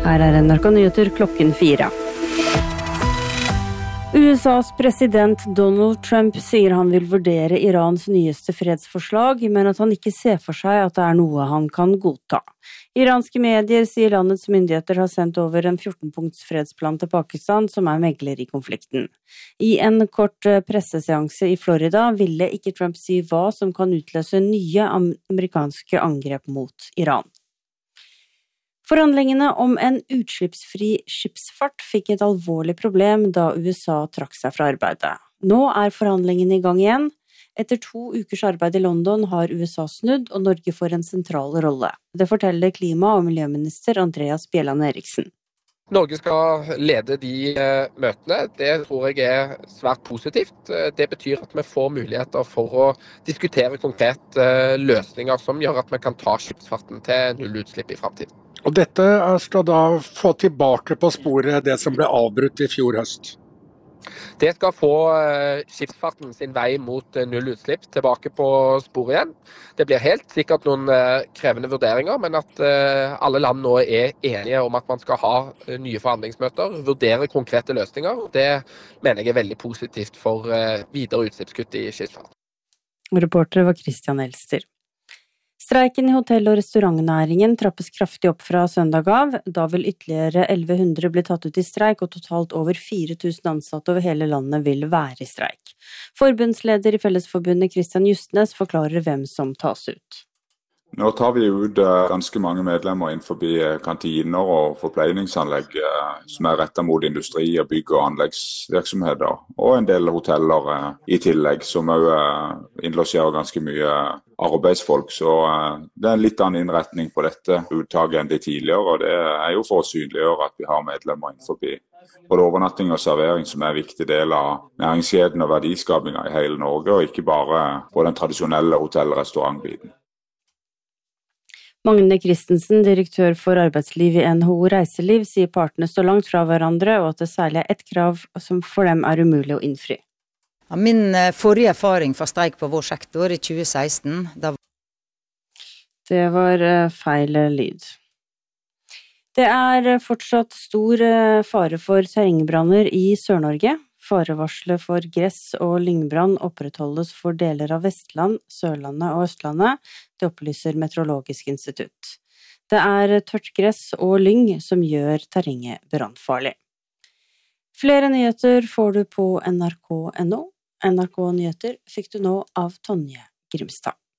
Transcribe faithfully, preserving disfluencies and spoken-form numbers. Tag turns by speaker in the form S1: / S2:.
S1: Her er N R K Nyheter klokken fire. U S A's president Donald Trump sier han vil vurdere Irans nyeste fredsforslag, men at han ikke ser for seg at det er noe han kan godta. Iranske medier sier landets myndigheter har sendt over en fjorten-punkts fredsplan til Pakistan, som er megler i konflikten. I en kort presseseanse i Florida ville ikke Trump si hva som kan utløse nye amerikanske angrep mot Iran. Forhandlingene om en utslippsfri skipsfart fikk et alvorlig problem da U S A trakk seg fra arbeidet. Nå er forhandlingene i gang igjen. Etter to ukers arbeid i London har U S A snudd, og Norge får en sentral rolle. Det forteller klima- og miljøminister Andreas Bjelland Eriksen.
S2: Norge skal lede de møtene. Det tror jeg er svært positivt. Det betyr at vi får muligheter for å diskutere konkrete løsninger som gjør at vi kan ta skipsfarten til nullutslipp i fremtiden.
S3: Og dette skal da få tilbake på sporet det som ble avbrutt i fjor høst?
S2: Det skal få skipsfarten sin vei mot nullutslipp tilbake på sporet igjen. Det blir helt sikkert noen krevende vurderinger, men at alle land nå er enige om at man skal ha nye forhandlingsmøter, vurdere konkrete løsninger, det mener jeg er veldig positivt for videre utslippskutt i skipsfarten.
S1: Reporter var Christian Elster. Streiken i hotell- og restaurantnæringen trappes kraftig opp fra søndag av. Da vil ytterligere elleve hundre bli tatt ut i streik, og totalt over fire tusen ansatte over hele landet vil være i streik. Forbundsleder i Fellesforbundet Christian Justnes forklarer hvem som tas ut.
S4: Nå tar vi ut ganske mange medlemmer innenfor kantiner og forpleiningsanlegg som er rettet mot industri og bygg- og anleggsvirksomheter, og en del hoteller i tillegg som også innlosjerer ganske mye arbeidsfolk. Så det er en litt annen innretning på dette uttaket enn de tidligere, og det er jo for å synliggjøre at vi har medlemmer innenfor både overnatting og servering som er en viktig del av næringskjeden og verdiskapingen i hele Norge, og ikke bare på den tradisjonelle hotell- og restaurantbiten.
S1: Magne Christensen, direktør for arbeidsliv i N H O Reiseliv, sier partene står langt fra hverandre, og at det særlig er ett krav som for dem er umulig å innfri.
S5: Ja, min forrige erfaring fra streik på vår sektor i tjue seksten, da...
S1: Det var feil lyd. Det er fortsatt stor fare for terrengbranner i Sør-Norge. Farevarslet for gress- og lyngbrann opprettholdes for deler av Vestland, Sørlandet og Østlandet, det opplyser Meteorologisk institutt. Det er tørt gress og lyng som gjør terrenget brannfarlig. Flere nyheter får du på N R K punktum N O. N R K Nyheter fikk du nå av Tonje Grimstad.